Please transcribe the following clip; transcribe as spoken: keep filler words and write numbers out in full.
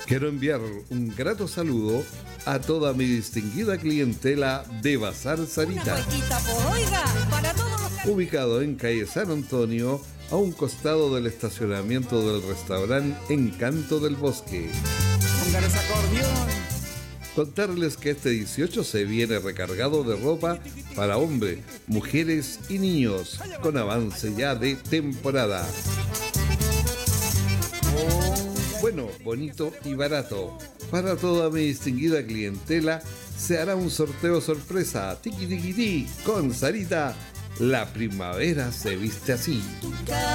Quiero enviar un grato saludo a toda mi distinguida clientela de Bazar Sarita, ubicado en calle San Antonio, a un costado del estacionamiento del restaurante Encanto del Bosque. Póngales acordeón. Contarles que este dieciocho se viene recargado de ropa para hombres, mujeres y niños, con avance ya de temporada. Bueno, bonito y barato. Para toda mi distinguida clientela se hará un sorteo sorpresa, tiqui tiqui ti, con Sarita. La primavera se viste así.